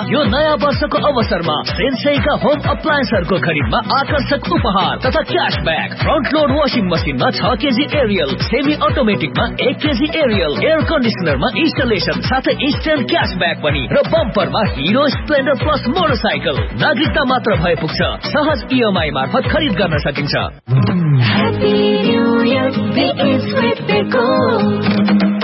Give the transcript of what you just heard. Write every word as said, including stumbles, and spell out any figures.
यो नयाँ वर्षको अवसरमा सेन्सेईका होम अप्लायन्सहरूको खरिदमा आकर्षक उपहार तथा क्याशब्याक। फ्रन्ट लोड वाशिङ मसिनमा छ केजी एरियल, सेमी अटोमेटिकमा एक केजी एरियल, एयर कन्डिसनरमा इन्स्टलेसन साथै इन्स्टेन्ट क्याशब्याक पनि र बम्परमा हिरो स्प्लेन्डर प्लस मोटरसाइकल। नागरिकता मात्र भए पुग्छ, सहज इएमआई मार्फत खरिद गर्न सकिन्छ। Happy New Year, be it with Beko.